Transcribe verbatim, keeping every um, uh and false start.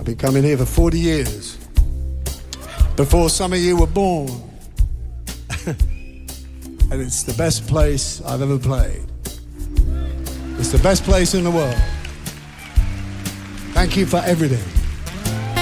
I've been coming here for forty years. Before some of you were born. And it's the best place I've ever played. It's the best place in the world. Thank you for everything.